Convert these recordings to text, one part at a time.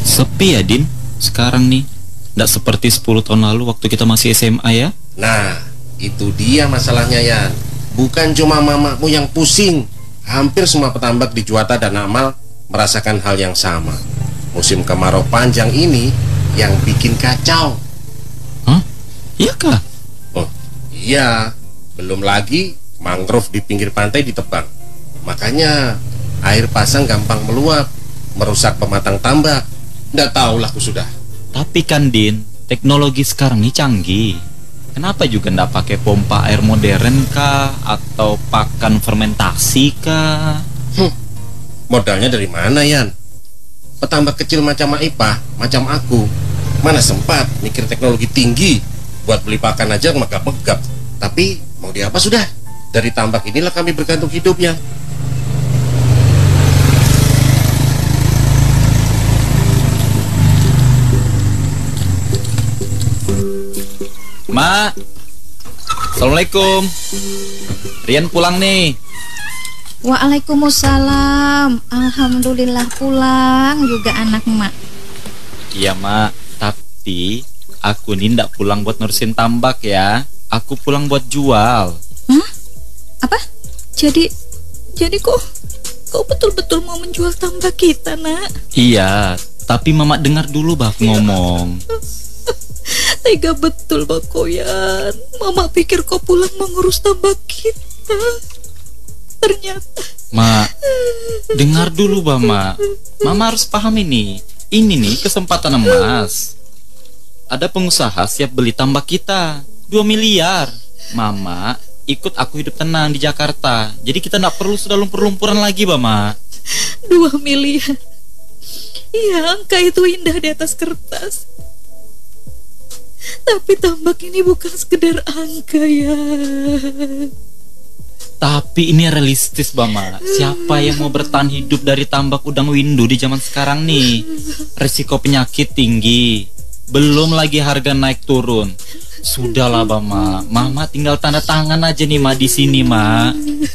Sepi ya, Din, sekarang nih. Nggak seperti 10 tahun lalu waktu kita masih SMA ya. Nah, itu dia masalahnya, Yan. Bukan cuma mamamu yang pusing. Hampir semua petambak di Juwata dan Amal merasakan hal yang sama. Musim kemarau panjang ini yang bikin kacau. Hah? Iya kah? Oh, iya. Belum lagi mangrove di pinggir pantai ditebang. Makanya air pasang gampang meluap, merusak pematang tambak. Nggak tahulah aku sudah. Tapi kan, Din, teknologi sekarang ini canggih. Kenapa juga nggak pakai pompa air modern kah? Atau pakan fermentasi kah? Modalnya dari mana, Yan? Petambak kecil macam Maipah, macam aku, mana sempat mikir teknologi tinggi. Buat beli pakan aja megap-megap. Tapi mau diapa sudah? Dari tambak inilah kami bergantung hidupnya. Ma, Assalamualaikum. Rian pulang nih. Waalaikumsalam. Alhamdulillah pulang juga anak mak. Iya, Ma, tapi aku nih ndak pulang buat nurusin tambak ya. Aku pulang buat jual. Hah? Apa? Jadi kok betul-betul mau menjual tambak kita, Nak? Iya, tapi Mama dengar dulu Baf ngomong. Tega betul Bang Koyan. Mama pikir kau pulang mengurus tambak kita. Ternyata Ma, dengar dulu Mama. Mama harus paham ini. Ini nih kesempatan emas. Ada pengusaha siap beli tambak kita 2 miliar. Mama ikut aku hidup tenang di Jakarta. Jadi kita gak perlu sudah lumpur-lumpuran lagi Mama. 2 miliar. Iya, angka itu indah di atas kertas. Tapi tambak ini bukan sekedar angka ya. Tapi ini realistis Mama. Siapa yang mau bertahan hidup dari tambak udang windu di zaman sekarang nih? Risiko penyakit tinggi. Belum lagi harga naik turun. Sudahlah Mama. Mama tinggal tanda tangan aja nih Ma di sini Ma.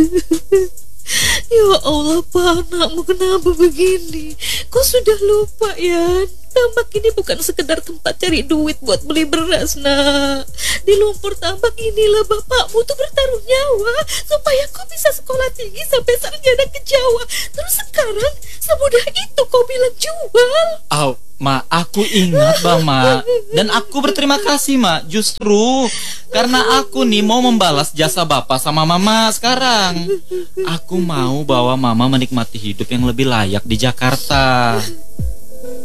Ya Allah, Pak, anakmu kenapa begini? Kau sudah lupa ya? Tambak ini bukan sekedar tempat cari duit buat beli beras, Nak. Di lumpur tambak inilah bapakmu tuh bertaruh nyawa supaya kau bisa sekolah tinggi sampai sarjana ke Jawa. Terus sekarang semudah itu kau bilang jual. Au, Ma, aku ingat Mama. Dan aku berterima kasih Ma. Justru karena aku nih mau membalas jasa Bapak sama Mama sekarang. Aku mau bawa Mama menikmati hidup yang lebih layak di Jakarta.